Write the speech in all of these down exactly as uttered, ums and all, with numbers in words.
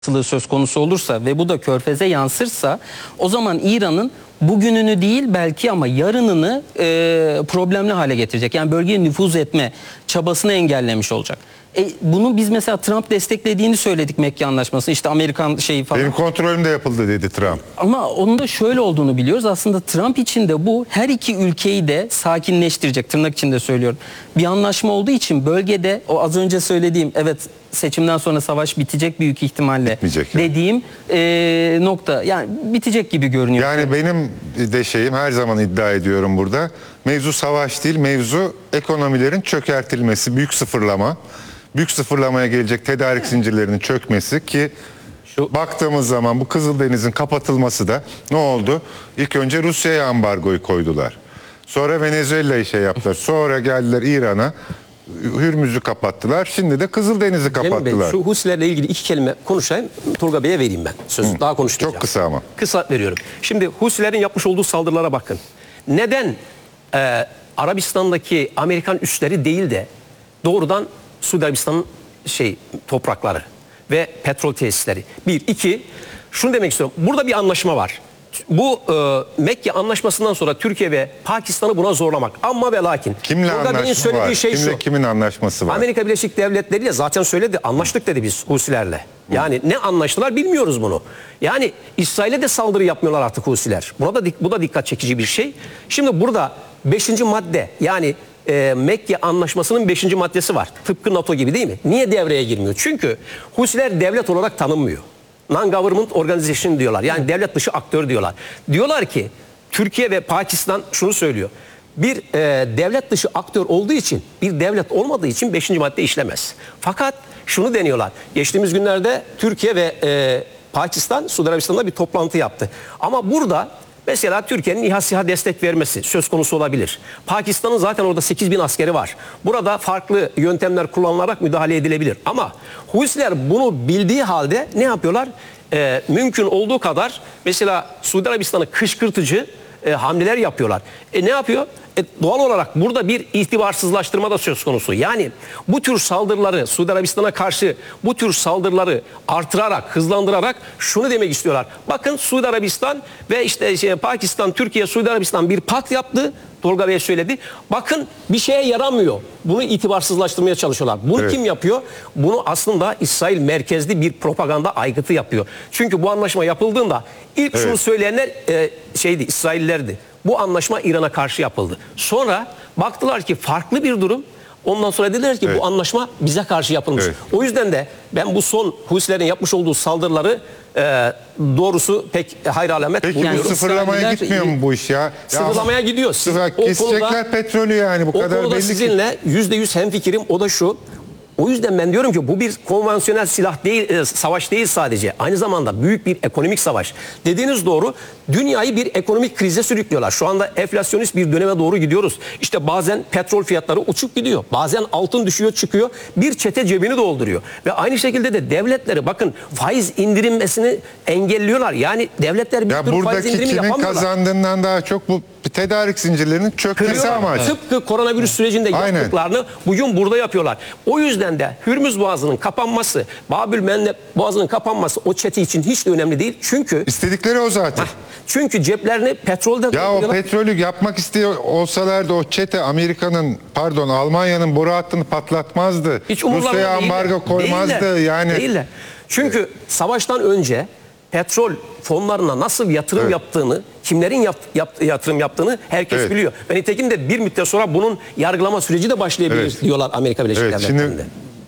söz konusu olursa ve bu da Körfez'e yansırsa o zaman İran'ın bugününü değil belki ama yarınını e, problemli hale getirecek. Yani bölgeye nüfuz etme çabasını engellemiş olacak. E, bunu biz mesela Trump desteklediğini söyledik Mekke Anlaşması, işte Amerikan şeyi falan. Benim kontrolümde yapıldı dedi Trump. Ama onun da şöyle olduğunu biliyoruz. Aslında Trump için de bu her iki ülkeyi de sakinleştirecek, tırnak içinde söylüyorum. Bir anlaşma olduğu için bölgede o az önce söylediğim, evet seçimden sonra savaş bitecek büyük ihtimalle Bitmeyecek yani. dediğim e, nokta. Yani bitecek gibi görünüyor. Yani benim de şeyim, her zaman iddia ediyorum burada. Mevzu savaş değil, mevzu ekonomilerin çökertilmesi, büyük sıfırlama. Büyük sıfırlamaya gelecek tedarik zincirlerinin çökmesi ki şu baktığımız zaman bu Kızıldeniz'in kapatılması da ne oldu? İlk önce Rusya'ya ambargoyu koydular. Sonra Venezuela'yı şey yaptılar. Sonra geldiler İran'a. Hürmüz'ü kapattılar. Şimdi de Kızıldeniz'i kapattılar. Cemil Bey, şu Husilerle ilgili iki kelime konuşayım. Turgay Bey'e vereyim ben sözü. Hı. Daha konuşmayacağım. Çok kısa ama. Kısa veriyorum. Şimdi Husilerin yapmış olduğu saldırılara bakın. Neden e, Arabistan'daki Amerikan üsleri değil de doğrudan Suudi Arabistan'ın şey toprakları ve petrol tesisleri. Bir, iki, şunu demek istiyorum. Burada bir anlaşma var. Bu e, Mekke Anlaşması'ndan sonra Türkiye ve Pakistan'ı buna zorlamak. Ama ve lakin. Kimle Turgay Bey'in anlaşma söylediği var? şey Kimle, şu. kimin anlaşması var? Amerika Birleşik Devletleri ile zaten söyledi, anlaştık dedi biz Husilerle. Yani ne anlaştılar bilmiyoruz bunu. Yani İsrail'e de saldırı yapmıyorlar artık Husiler. Buna da, bu da dikkat çekici bir şey. Şimdi burada beşinci madde, yani e, Mekke Anlaşması'nın beşinci maddesi var. Tıpkı NATO gibi değil mi? Niye devreye girmiyor? Çünkü Husiler devlet olarak tanınmıyor. Non-government organization diyorlar. Yani devlet dışı aktör diyorlar. Diyorlar ki Türkiye ve Pakistan şunu söylüyor. Bir e, devlet dışı aktör olduğu için, bir devlet olmadığı için beşinci madde işlemez. Fakat şunu deniyorlar. Geçtiğimiz günlerde Türkiye ve e, Pakistan, Suudi Arabistan'da bir toplantı yaptı. Ama burada mesela Türkiye'nin İHA SİHA destek vermesi söz konusu olabilir. Pakistan'ın zaten orada sekiz bin askeri var. Burada farklı yöntemler kullanılarak müdahale edilebilir. Ama Husiler bunu bildiği halde ne yapıyorlar? Ee, mümkün olduğu kadar mesela Suudi Arabistan'ı kışkırtıcı e, hamleler yapıyorlar. E, ne yapıyor? E, doğal olarak burada bir itibarsızlaştırma da söz konusu. Yani bu tür saldırıları, Suudi Arabistan'a karşı bu tür saldırıları artırarak, hızlandırarak şunu demek istiyorlar. Bakın Suudi Arabistan ve işte şey, Pakistan, Türkiye, Suudi Arabistan bir pakt yaptı. Tolga Bey söyledi. Bakın bir şeye yaramıyor. Bunu itibarsızlaştırmaya çalışıyorlar. Bunu evet. Kim yapıyor? Bunu aslında İsrail merkezli bir propaganda aygıtı yapıyor. Çünkü bu anlaşma yapıldığında ilk evet. Şunu söyleyenler e, şeydi, İsraillilerdi. Bu anlaşma İran'a karşı yapıldı. Sonra baktılar ki farklı bir durum. Ondan sonra dediler ki evet. Bu anlaşma bize karşı yapılmış. Evet. O yüzden de ben bu son Husilerin yapmış olduğu saldırıları e, doğrusu pek hayır alamet Peki bulmuyorum. bu sıfırlamaya gitmiyor mu bu iş ya? Sıfırlamaya ya, gidiyor. Siz, sıfır, kesecekler konuda, petrolü yani bu o kadar konuda belli sizinle yüzde yüz hemfikirim. O da şu. O yüzden ben diyorum ki bu bir konvansiyonel silah değil, e, savaş değil sadece. Aynı zamanda büyük bir ekonomik savaş. Dediğiniz doğru. Dünyayı bir ekonomik krize sürüklüyorlar. Şu anda enflasyonist bir döneme doğru gidiyoruz. İşte bazen petrol fiyatları uçup gidiyor. Bazen altın düşüyor çıkıyor. Bir çete cebini dolduruyor. Ve aynı şekilde de devletleri bakın faiz indirilmesini engelliyorlar. Yani devletler bir ya tür faiz indirimi kimin yapamıyorlar. kazandığından daha çok bu tedarik zincirlerinin çökmesi amaç. Tıpkı koronavirüs sürecinde Aynen. yaptıklarını bugün burada yapıyorlar. O yüzden de Hürmüz Boğazı'nın kapanması, Babül Mendeb Boğazı'nın kapanması o çete için hiç de önemli değil. Çünkü istedikleri o zaten. Heh, çünkü ceplerini petrolde ya o petrolü yapmak istiyor olsalardı o çete Amerika'nın pardon Almanya'nın boru hattını patlatmazdı. Hiç Rusya'ya ambargo koymazdı değiller, yani. Değiller. Çünkü evet. Savaştan önce petrol fonlarına nasıl yatırım evet. yaptığını, kimlerin yap, yap, yatırım yaptığını herkes evet. biliyor. Ve nitekim de bir müddet sonra bunun yargılama süreci de başlayabilir evet. diyorlar Amerika Birleşik evet, Devletleri'nde. Şimdi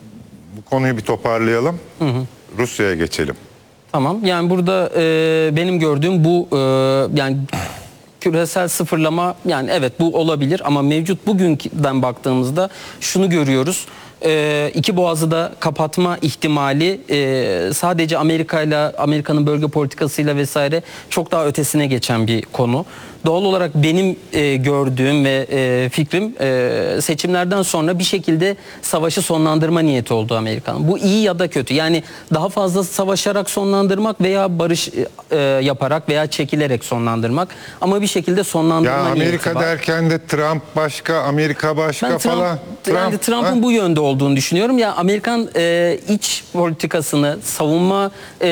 bu konuyu bir toparlayalım. Hı hı. Rusya'ya geçelim. Tamam. Yani burada e, benim gördüğüm bu e, yani küresel sıfırlama, yani evet bu olabilir ama mevcut bugünden baktığımızda şunu görüyoruz. E, iki boğazı da kapatma ihtimali e, sadece Amerika ile Amerika'nın bölge politikasıyla vesaire çok daha ötesine geçen bir konu. doğal olarak benim e, gördüğüm ve e, fikrim e, seçimlerden sonra bir şekilde savaşı sonlandırma niyeti oldu Amerika'nın. Bu iyi ya da kötü. Yani daha fazla savaşarak sonlandırmak veya barış e, yaparak veya çekilerek sonlandırmak. Ama bir şekilde sonlandırma Ya niyeti Amerika var. derken de Trump başka, Amerika başka Ben Trump, falan. yani Trump'ın ha? bu yönde olduğunu düşünüyorum. Ya Amerikan e, iç politikasını, savunma e,